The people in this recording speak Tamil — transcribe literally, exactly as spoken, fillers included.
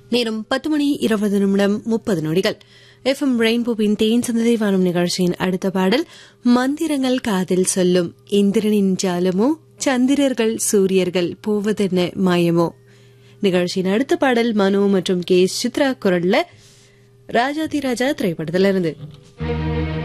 நேரம் பத்து மணி இருபது நிமிடம் முப்பது நொடிகள். எஃப்எம் ரெயின்போவின் தேன் சந்ததி வானம் நிகழ்ச்சியின் அடுத்த பாடல் மந்திரங்கள் காதில் சொல்லும் இந்திரனின் ஜாலமோ சந்திரர்கள் சூரியர்கள் போவதென்ன மாயமோ. நிகழ்ச்சியின் அடுத்த பாடல் மனோ மற்றும் கே சித்ரா குரல்ல ராஜாதி ராஜா திரைப்படத்திலிருந்து.